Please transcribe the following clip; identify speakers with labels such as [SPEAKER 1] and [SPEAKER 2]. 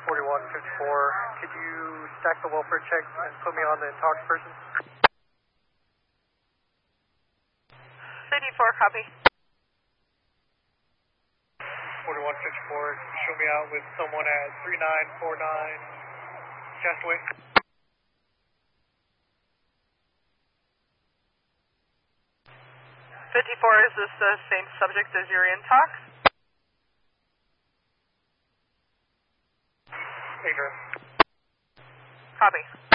[SPEAKER 1] 4154, could you stack the welfare check and put me on the talk person?
[SPEAKER 2] 54, copy.
[SPEAKER 1] 4154, show me out with someone at 3949 Castaway.
[SPEAKER 2] 54, is this the same subject as your in-talk?
[SPEAKER 1] Adrian.
[SPEAKER 2] Copy.